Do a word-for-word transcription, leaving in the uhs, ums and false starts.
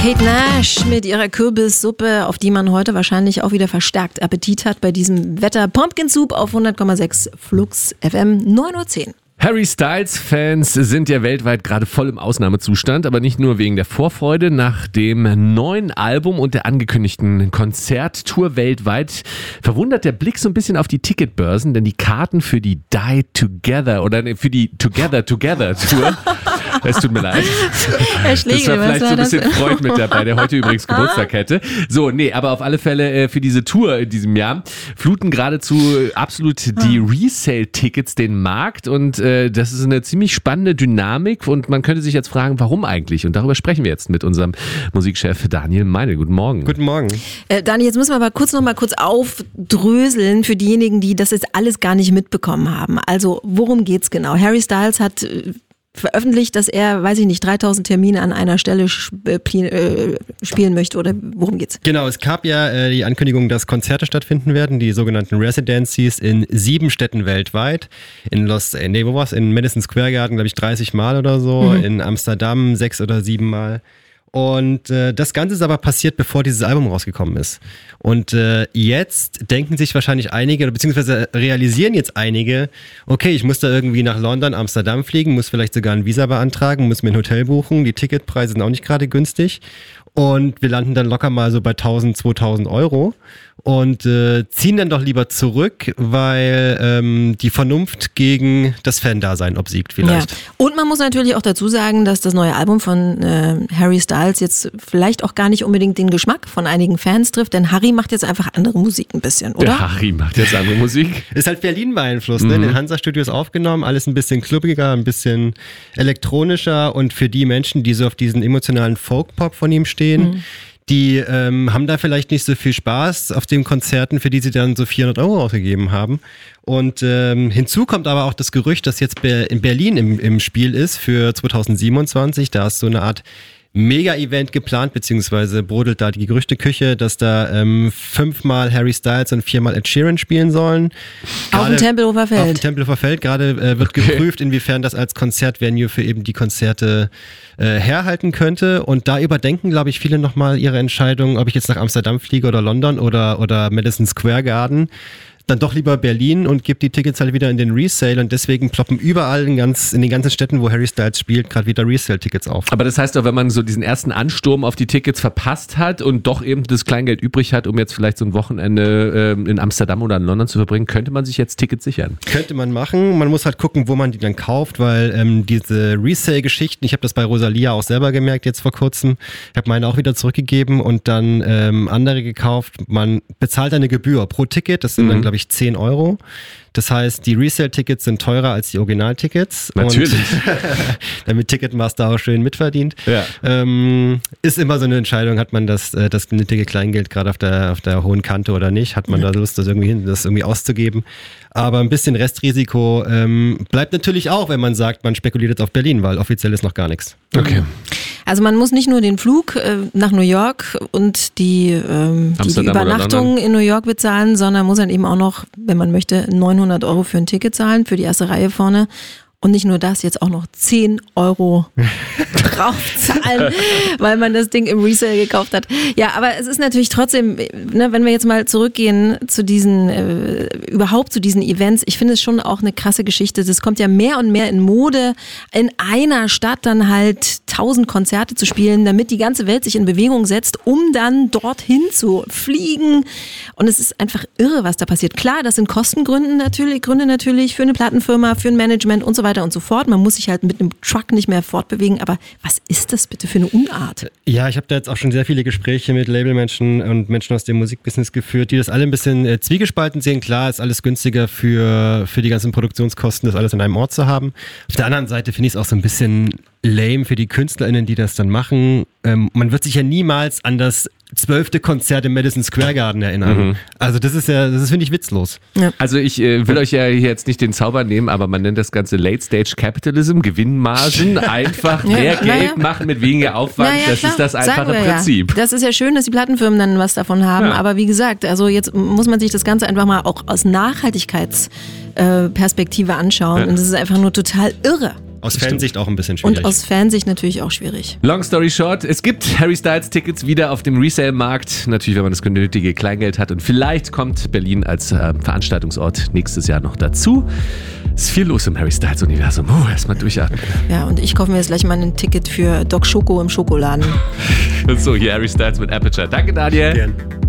Kate Nash mit ihrer Kürbissuppe, auf die man heute wahrscheinlich auch wieder verstärkt Appetit hat bei diesem Wetter. Pumpkin Soup auf hundert Komma sechs Flux F M, neun Uhr zehn. Harry Styles-Fans sind ja weltweit gerade voll im Ausnahmezustand, aber nicht nur wegen der Vorfreude. Nach dem neuen Album und der angekündigten Konzerttour weltweit verwundert der Blick so ein bisschen auf die Ticketbörsen, denn die Karten für die Die Together oder nee, für die Together Together Tour, es tut mir leid, Herr Schlegel, das war vielleicht was war so ein bisschen das? Freud mit dabei, der heute übrigens Geburtstag hätte. So, nee, aber auf alle Fälle äh, für diese Tour in diesem Jahr fluten geradezu absolut die Resale-Tickets den Markt und äh, das ist eine ziemlich spannende Dynamik und man könnte sich jetzt fragen, warum eigentlich? Und darüber sprechen wir jetzt mit unserem Musikchef Daniel Meinl. Guten Morgen. Guten Morgen. Äh, Dani, jetzt müssen wir aber kurz noch mal kurz aufdröseln für diejenigen, die das jetzt alles gar nicht mitbekommen haben. Also, worum geht's genau? Harry Styles hat äh, veröffentlicht, dass er, weiß ich nicht, dreitausend Termine an einer Stelle sp- äh, spielen möchte, oder worum geht's? Genau, es gab ja äh, die Ankündigung, dass Konzerte stattfinden werden, die sogenannten Residencies in sieben Städten weltweit. In Los, äh, nee, wo war's? In Madison Square Garden, glaube ich, dreißig Mal oder so. Mhm. In Amsterdam sechs oder sieben Mal. Und äh, das Ganze ist aber passiert, bevor dieses Album rausgekommen ist. Und äh, jetzt denken sich wahrscheinlich einige, oder beziehungsweise realisieren jetzt einige, okay, ich muss da irgendwie nach London, Amsterdam fliegen, muss vielleicht sogar ein Visa beantragen, muss mir ein Hotel buchen, die Ticketpreise sind auch nicht gerade günstig. Und wir landen dann locker mal so bei tausend, zweitausend Euro und äh, ziehen dann doch lieber zurück, weil ähm, die Vernunft gegen das Fan-Dasein obsiegt vielleicht. Ja. Und man muss natürlich auch dazu sagen, dass das neue Album von äh, Harry Styles jetzt vielleicht auch gar nicht unbedingt den Geschmack von einigen Fans trifft, denn Harry macht jetzt einfach andere Musik ein bisschen, oder? Der Harry macht jetzt andere Musik. Ist halt Berlin beeinflusst, Mhm. ne? In den Hansa-Studios aufgenommen, alles ein bisschen klubbiger, ein bisschen elektronischer und für die Menschen, die so auf diesen emotionalen Folk-Pop von ihm stehen, Mhm. die ähm, haben da vielleicht nicht so viel Spaß auf den Konzerten, für die sie dann so vierhundert Euro ausgegeben haben. Und ähm, hinzu kommt aber auch das Gerücht, dass jetzt in Berlin im, im Spiel ist für zweitausendsiebenundzwanzig. Da ist so eine Art Mega-Event geplant, beziehungsweise brodelt da die Gerüchteküche, dass da ähm, fünfmal Harry Styles und viermal Ed Sheeran spielen sollen. Auf dem Tempelhofer Feld. Auf dem Tempelhofer Feld. Gerade äh, wird Okay. geprüft, inwiefern das als Konzertvenue für eben die Konzerte äh, herhalten könnte. Und da überdenken, glaube ich, viele nochmal ihre Entscheidung, ob ich jetzt nach Amsterdam fliege oder London oder, oder Madison Square Garden. Dann doch lieber Berlin und gibt die Tickets halt wieder in den Resale und deswegen ploppen überall in, ganz, in den ganzen Städten, wo Harry Styles spielt, gerade wieder Resale-Tickets auf. Aber das heißt doch, wenn man so diesen ersten Ansturm auf die Tickets verpasst hat und doch eben das Kleingeld übrig hat, um jetzt vielleicht so ein Wochenende ähm, in Amsterdam oder in London zu verbringen, könnte man sich jetzt Tickets sichern. Könnte man machen, man muss halt gucken, wo man die dann kauft, weil ähm, diese Resale-Geschichten, ich habe das bei Rosalia auch selber gemerkt jetzt vor kurzem, ich habe meine auch wieder zurückgegeben und dann ähm, andere gekauft, man bezahlt eine Gebühr pro Ticket, das sind dann glaube ich zehn Euro. Das heißt, die Resale-Tickets sind teurer als die Original-Tickets. Natürlich. Und damit Ticketmaster auch schön mitverdient. Ja. Ähm, ist immer so eine Entscheidung, hat man das, äh, das nötige Kleingeld gerade auf der, auf der hohen Kante oder nicht? Hat man da Lust, das irgendwie, hin, das irgendwie auszugeben? Aber ein bisschen Restrisiko ähm, bleibt natürlich auch, wenn man sagt, man spekuliert jetzt auf Berlin, weil offiziell ist noch gar nichts. Okay. Also man muss nicht nur den Flug äh, nach New York und die, ähm, die, die Amsterdam oder Übernachtung London. in New York bezahlen, sondern muss dann eben auch noch, wenn man möchte, neunhundert Euro für ein Ticket zahlen, für die erste Reihe vorne. Und nicht nur das, jetzt auch noch zehn Euro draufzahlen, weil man das Ding im Resale gekauft hat. Ja, aber es ist natürlich trotzdem, ne, wenn wir jetzt mal zurückgehen zu diesen, äh, überhaupt zu diesen Events, ich finde es schon auch eine krasse Geschichte. Das kommt ja mehr und mehr in Mode, in einer Stadt dann halt tausend Konzerte zu spielen, damit die ganze Welt sich in Bewegung setzt, um dann dorthin zu fliegen. Und es ist einfach irre, was da passiert. Klar, das sind Kostengründe natürlich, Gründe natürlich für eine Plattenfirma, für ein Management und so weiter und so fort. Man muss sich halt mit einem Truck nicht mehr fortbewegen, aber was ist das bitte für eine Unart? Ja, ich habe da jetzt auch schon sehr viele Gespräche mit Labelmenschen und Menschen aus dem Musikbusiness geführt, die das alle ein bisschen äh, zwiegespalten sehen. Klar, ist alles günstiger für, für die ganzen Produktionskosten, das alles an einem Ort zu haben. Auf der anderen Seite finde ich es auch so ein bisschen lame für die KünstlerInnen, die das dann machen. Ähm, man wird sich ja niemals an das zwölfte Konzert im Madison Square Garden erinnern. Mhm. Also das ist ja, das ist, finde ich, witzlos. Ja. Also ich äh, will euch ja hier jetzt nicht den Zauber nehmen, aber man nennt das Ganze Late Stage Capitalism, Gewinnmargen, einfach Ja, mehr naja. Geld machen mit weniger Aufwand, Naja, das klar, ist das einfache sagen wir Prinzip. Ja. Das ist ja schön, dass die Plattenfirmen dann was davon haben, Ja. aber wie gesagt, also jetzt muss man sich das Ganze einfach mal auch aus Nachhaltigkeitsperspektive anschauen Ja. und das ist einfach nur total irre. Aus Fansicht auch ein bisschen schwierig. Und aus Fansicht natürlich auch schwierig. Long story short, es gibt Harry Styles Tickets wieder auf dem Resale-Markt. Natürlich, wenn man das genötige Kleingeld hat. Und vielleicht kommt Berlin als äh, Veranstaltungsort nächstes Jahr noch dazu. Es ist viel los im Harry Styles-Universum. Oh, erstmal durchatmen. Ja, und ich kaufe mir jetzt gleich mal ein Ticket für Doc Schoko im Schokoladen. So, hier Harry Styles mit Aperture. Danke, Daniel. Gern.